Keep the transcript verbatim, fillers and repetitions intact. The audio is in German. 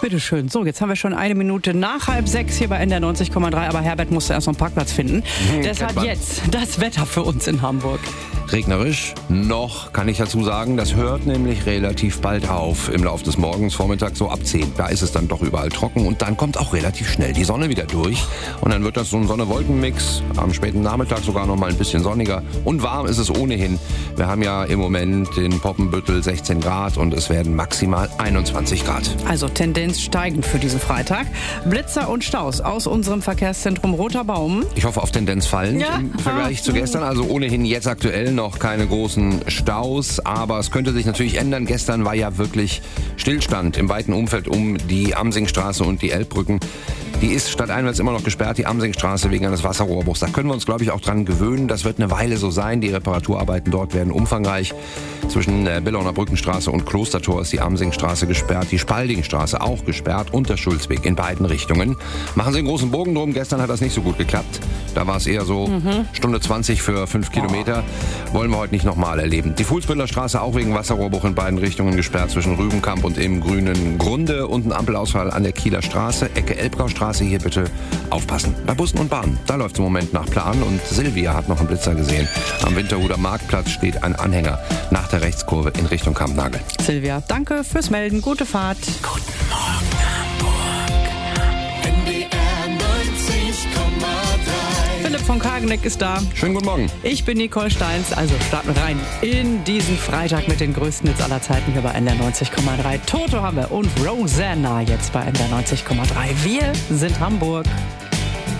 Bitteschön. So, jetzt haben wir schon eine Minute nach halb sechs hier bei N D R neunzig Komma drei, aber Herbert musste erst noch einen Parkplatz finden. Hm, Deshalb jetzt das Wetter für uns in Hamburg. Regnerisch noch, kann ich dazu sagen. Das hört nämlich relativ bald auf im Laufe des Morgens, Vormittags so ab zehn. Da ist es dann doch überall trocken und dann kommt auch relativ schnell die Sonne wieder durch. Und dann wird das so ein Sonne-Wolken-Mix. Am späten Nachmittag sogar noch mal ein bisschen sonniger. Und warm ist es ohnehin. Wir haben ja im Moment in Poppenbüttel sechzehn Grad und es werden maximal einundzwanzig Grad. Also Tendenz steigend für diesen Freitag. Blitzer und Staus aus unserem Verkehrszentrum Roter Baum. Ich hoffe auf Tendenz fallend Ja. im Vergleich zu gestern. Also ohnehin jetzt aktuell noch keine großen Staus, aber es könnte sich natürlich ändern. Gestern war ja wirklich Stillstand im weiten Umfeld um die Amsingstraße und die Elbbrücken. Die ist stadteinwärts immer noch gesperrt, die Amsingstraße, wegen eines Wasserrohrbruchs. Da können wir uns, glaube ich, auch dran gewöhnen. Das wird eine Weile so sein. Die Reparaturarbeiten dort werden umfangreich. Zwischen äh, Billauner Brückenstraße und Klostertor ist die Amsingstraße gesperrt, die Spaldingstraße auch gesperrt und der Schulzweg in beiden Richtungen. Machen Sie einen großen Bogen drum. Gestern hat das nicht so gut geklappt. Da war es eher so mhm. Stunde zwanzig für fünf Kilometer. Wollen wir heute nicht nochmal erleben. Die Fuhlsbütteler Straße auch wegen Wasserrohrbruch in beiden Richtungen gesperrt, zwischen Rübenkamp und im grünen Grunde. Und ein Ampelausfall an der Kieler Straße, Ecke Elbgaustraße. Hier bitte aufpassen. Bei Bussen und Bahnen, da läuft es im Moment nach Plan. Und Silvia hat noch einen Blitzer gesehen. Am Winterhuder Marktplatz steht ein Anhänger nach der Rechtskurve in Richtung Kampnagel. Silvia, danke fürs Melden. Gute Fahrt. Guten Morgen, Hamburg. N D R neunzig Komma drei. Philipp von Kageneck ist da. Schönen guten Morgen. Ich bin Nicole Steins. Also starten wir rein in diesen Freitag mit den größten Hits aller Zeiten hier bei N D R neunzig Komma drei. Toto haben wir und Rosanna jetzt bei N D R neunzig Komma drei. Wir sind Hamburg.